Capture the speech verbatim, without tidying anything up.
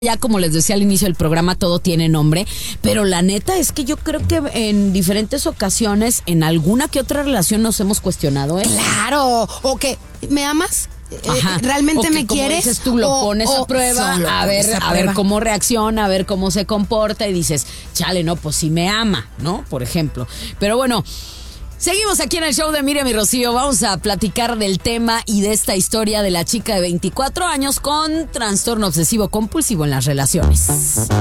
Ya como les decía al inicio del programa, todo tiene nombre, pero la neta es que yo creo que en diferentes ocasiones, en alguna que otra relación nos hemos cuestionado, ¿eh? Claro, o que, ¿me amas? Ajá. ¿Realmente O que, me como quieres? dices tú, lo o, pones o a prueba, solo a ver, pones a, ver cómo reacciona, a ver cómo se comporta y dices, chale, no, pues sí me ama, ¿no? Por ejemplo. Pero bueno, seguimos aquí en el show de Miriam y Rocío. Vamos a platicar del tema y de esta historia de la chica de veinticuatro años con trastorno obsesivo compulsivo en las relaciones.